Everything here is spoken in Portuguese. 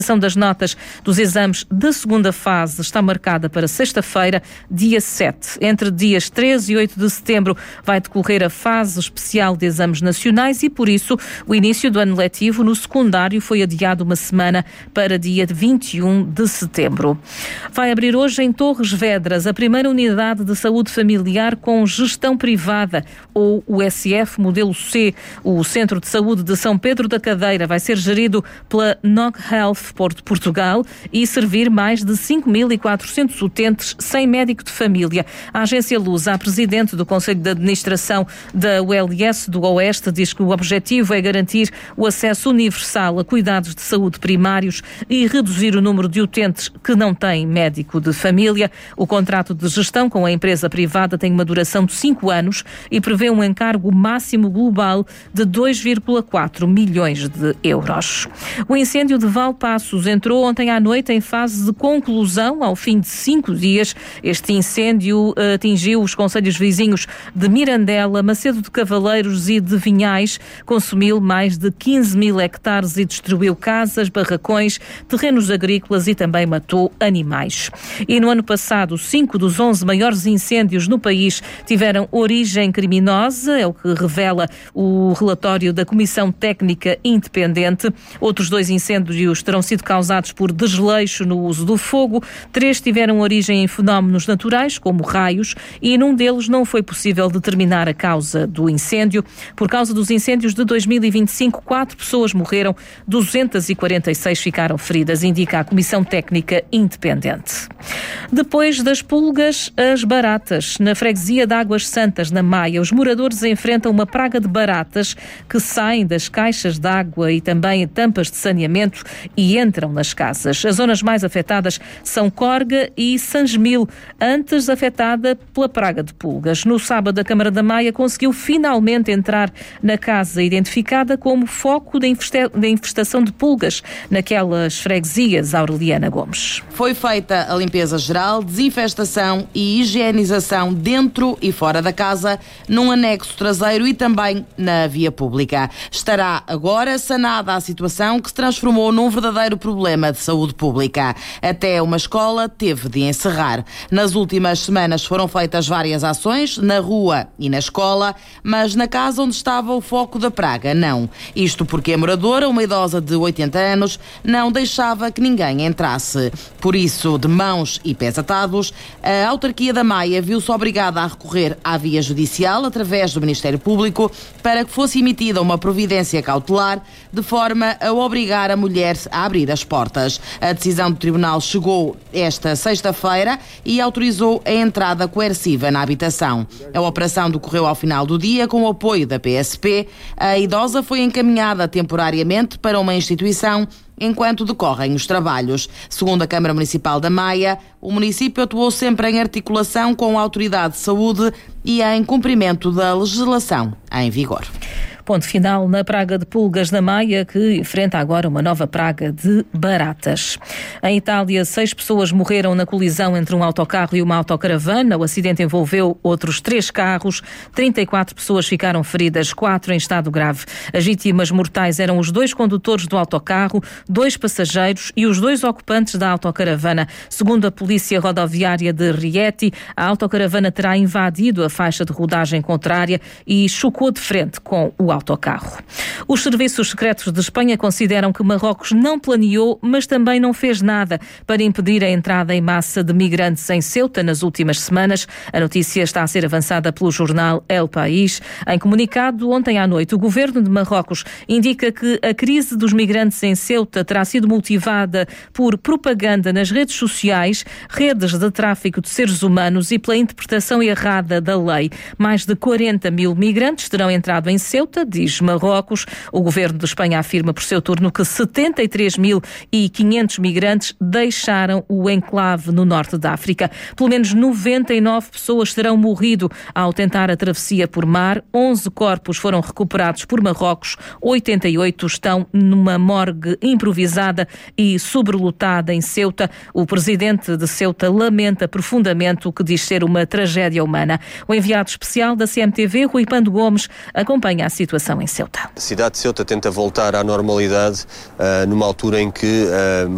A das notas dos exames da segunda fase está marcada para sexta-feira, dia 7. Entre dias 13 e 8 de setembro vai decorrer a fase especial de exames nacionais e, por isso, o início do ano letivo no secundário foi adiado uma semana para dia 21 de setembro. Vai abrir hoje em Torres Vedras a primeira unidade de saúde familiar com gestão privada, ou o SF Modelo C. O Centro de Saúde de São Pedro da Cadeira vai ser gerido pela Nog Health Portugal e servir mais de 5.400 utentes sem médico de família. A agência Lusa, a presidente do Conselho de Administração da ULS do Oeste, diz que o objetivo é garantir o acesso universal a cuidados de saúde primários e reduzir o número de utentes que não têm médico de família. O contrato de gestão com a empresa privada tem uma duração de 5 anos e prevê um encargo máximo global de 2,4 milhões de euros. O incêndio de Valpaços entrou ontem à noite em fase de conclusão ao fim de 5 dias. Este incêndio atingiu os concelhos vizinhos de Mirandela, Macedo de Cavaleiros e de Vinhais, consumiu mais de 15.000 hectares e destruiu casas, barracões, terrenos agrícolas e também matou animais. E no ano passado, 5 dos 11 maiores incêndios no país tiveram origem criminosa, é o que revela o relatório da Comissão Técnica Independente. Outros 2 incêndios terão sido causados por desleixo no uso do fogo. 3 tiveram origem em fenómenos naturais, como raios, e num deles não foi possível determinar a causa do incêndio. Por causa dos incêndios de 2025, 4 pessoas morreram, 246 ficaram feridas, indica a Comissão Técnica Independente. Depois das pulgas, as baratas. Na freguesia de Águas Santas, na Maia, os moradores enfrentam uma praga de baratas que saem das caixas de água e também tampas de saneamento e entram nas casas. As zonas mais afetadas são Corga e Sangemil, antes afetada pela praga de pulgas. No sábado, a Câmara da Maia conseguiu finalmente entrar na casa identificada como foco da infestação de pulgas naquelas freguesias. Aureliana Gomes. Foi feita a limpeza geral, desinfestação e higienização dentro e fora da casa, num anexo traseiro e também na via pública. Estará agora sanada a situação que se transformou num verdadeiro problema de saúde pública. Até uma escola teve de encerrar. Nas últimas semanas foram feitas várias ações, na rua e na escola, mas na casa onde estava o foco da praga, não. Isto porque a moradora, uma idosa de 80 anos, não deixava que ninguém entrasse. Por isso, de mãos e pés atados, a autarquia da Maia viu-se obrigada a recorrer à via judicial, através do Ministério Público, para que fosse emitida uma providência cautelar, de forma a obrigar a mulher a abrir as portas. A decisão do Tribunal chegou esta sexta-feira e autorizou a entrada coerciva na habitação. A operação decorreu ao final do dia com o apoio da PSP. A idosa foi encaminhada temporariamente para uma instituição enquanto decorrem os trabalhos. Segundo a Câmara Municipal da Maia, o município atuou sempre em articulação com a Autoridade de Saúde e em cumprimento da legislação em vigor. Ponto final na praga de pulgas na Maia, que enfrenta agora uma nova praga de baratas. Em Itália, 6 pessoas morreram na colisão entre um autocarro e uma autocaravana. O acidente envolveu outros 3 carros. 34 pessoas ficaram feridas, 4 em estado grave. As vítimas mortais eram os 2 condutores do autocarro, 2 passageiros e os 2 ocupantes da autocaravana. Segundo a Polícia Rodoviária de Rieti, a autocaravana terá invadido a faixa de rodagem contrária e chocou de frente com o autocarro. Os serviços secretos de Espanha consideram que Marrocos não planeou, mas também não fez nada para impedir a entrada em massa de migrantes em Ceuta nas últimas semanas. A notícia está a ser avançada pelo jornal El País. Em comunicado ontem à noite, o governo de Marrocos indica que a crise dos migrantes em Ceuta terá sido motivada por propaganda nas redes sociais, redes de tráfico de seres humanos e pela interpretação errada da lei. Mais de 40.000 migrantes terão entrado em Ceuta, diz Marrocos. O governo de Espanha afirma por seu turno que 73.500 migrantes deixaram o enclave no norte da África. Pelo menos 99 pessoas terão morrido ao tentar a travessia por mar. 11 corpos foram recuperados por Marrocos. 88 estão numa morgue improvisada e sobrelotada em Ceuta. O presidente de Ceuta lamenta profundamente o que diz ser uma tragédia humana. O enviado especial da CMTV, Rui Pando Gomes, acompanha a situação em Ceuta. A cidade de Ceuta tenta voltar à normalidade numa altura em que